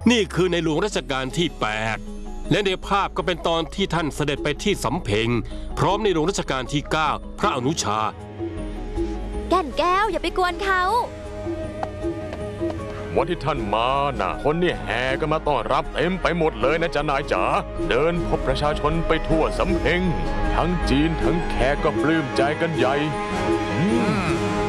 นี่คือในหลวงรัชกาลที่ 8และในภาพก็เป็นตอนที่ท่านเสด็จไปที่สำเพ็งพร้อมในหลวงรัชกาลที่ 9พระอนุชาแก่นแก้วอย่าไปกวนเขาวันที่ท่านมาน่ะคนนี่แห่กันมาต้อนรับเต็มไปหมดเลยนะจ๊ะนายจ๋าเดินพบประชาชนไปทั่วสำเพ็งทั้งจีนทั้งแขกก็ปลื้มใจกันใหญ่